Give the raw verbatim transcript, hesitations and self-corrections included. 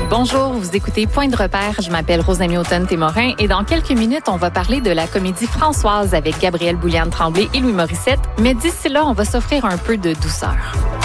Bonjour, vous écoutez Point de repère. Je m'appelle Rosamie Automne-Témorin et dans quelques minutes, on va parler de la comédie Françoise avec Gabrielle Bouliane-Tremblay et Louis Morissette. Mais d'ici là, on va s'offrir un peu de douceur.